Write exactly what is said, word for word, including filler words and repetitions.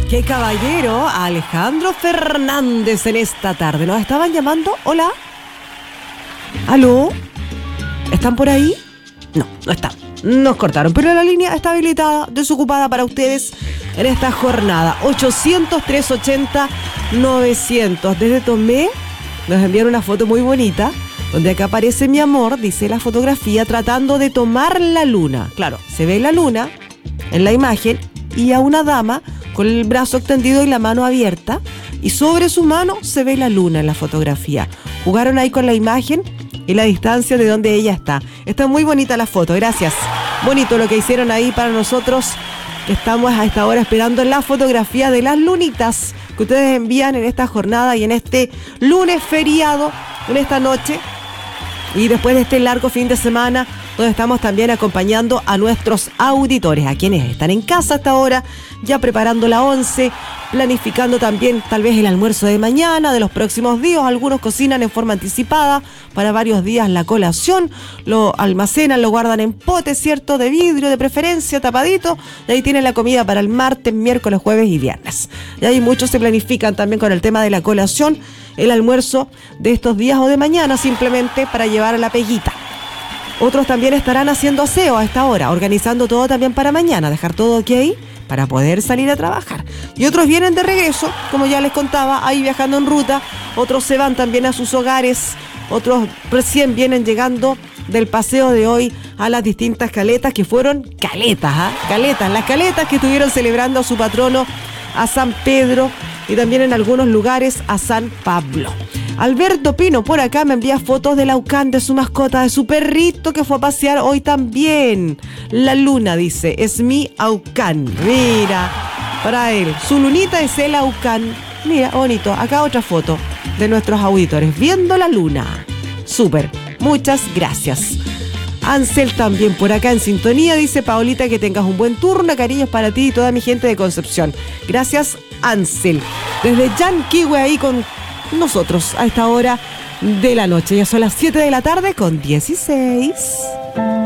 Qué caballero, Alejandro Fernández en esta tarde. ¿Nos estaban llamando? Hola. ¿Aló? ¿Están por ahí? No, no están. Nos cortaron, pero la línea está habilitada, desocupada para ustedes en esta jornada. ochocientos, trescientos ochenta, novecientos. Desde Tomé nos enviaron una foto muy bonita, donde acá aparece mi amor, dice la fotografía, tratando de tomar la luna. Claro, se ve la luna en la imagen y a una dama con el brazo extendido y la mano abierta, y sobre su mano se ve la luna en la fotografía. Jugaron ahí con la imagen y la distancia de donde ella está. Está muy bonita la foto, gracias. Bonito lo que hicieron ahí para nosotros, que estamos a esta hora esperando la fotografía de las lunitas que ustedes envían en esta jornada y en este lunes feriado, en esta noche, y después de este largo fin de semana, donde estamos también acompañando a nuestros auditores, a quienes están en casa hasta ahora, ya preparando la once, planificando también tal vez el almuerzo de mañana, de los próximos días. Algunos cocinan en forma anticipada para varios días la colación, lo almacenan, lo guardan en potes, ¿cierto? De vidrio, de preferencia, tapadito, y ahí tienen la comida para el martes, miércoles, jueves y viernes. Y ahí muchos se planifican también con el tema de la colación, el almuerzo de estos días o de mañana, simplemente para llevar a la peguita. Otros también estarán haciendo aseo a esta hora, organizando todo también para mañana, dejar todo ok para poder salir a trabajar. Y otros vienen de regreso, como ya les contaba, ahí viajando en ruta. Otros se van también a sus hogares, otros recién vienen llegando del paseo de hoy a las distintas caletas, que fueron caletas, ¿ah? ¿eh? Caletas, las caletas que estuvieron celebrando a su patrono, a San Pedro, y también en algunos lugares a San Pablo. Alberto Pino por acá me envía fotos del Aucán, de su mascota, de su perrito que fue a pasear hoy también. La luna, dice, es mi Aucán. Mira, para él, su lunita es el Aucán. Mira, bonito. Acá otra foto de nuestros auditores viendo la luna. Súper, muchas gracias. Ansel también por acá en sintonía, dice Paolita, que tengas un buen turno, cariños para ti y toda mi gente de Concepción. Gracias, Ansel. Desde Yanquihue ahí con nosotros a esta hora de la noche. Ya son las siete de la tarde con dieciséis.